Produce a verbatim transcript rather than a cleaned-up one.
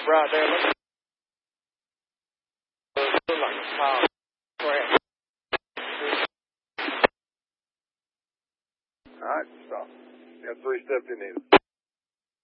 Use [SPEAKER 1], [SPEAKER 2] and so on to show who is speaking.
[SPEAKER 1] right there. Look. Look like a pile of crap.
[SPEAKER 2] All right, stop. You got three steps you need.